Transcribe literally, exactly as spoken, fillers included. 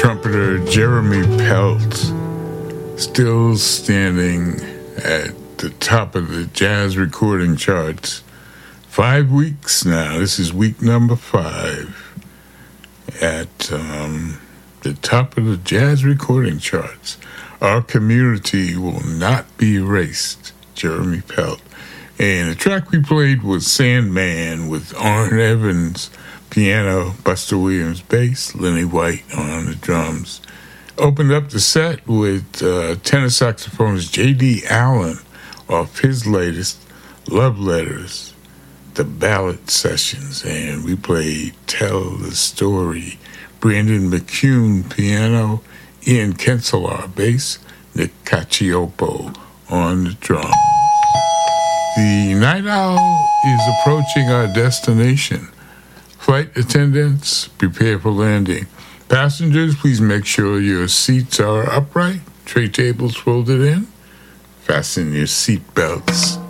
trumpeter Jeremy Pelt, still standing at the top of the jazz recording charts. Five weeks now. This is week number five at um, the top of the jazz recording charts. Our community will not be erased, Jeremy Pelt. And the track we played was Sandman with Arn Evans piano, Buster Williams bass, Lenny White on the drums. Opened up the set with uh, tenor saxophonist J D Allen off his latest, Love Letters, the Ballad Sessions. And we played Tell the Story. Brandon McCune piano, Ian Kinselaar bass, Nick Cacioppo on the drums. The Night Owl is approaching our destination. Flight attendants, prepare for landing. Passengers, please make sure your seats are upright, tray tables folded in. Fasten your seat belts.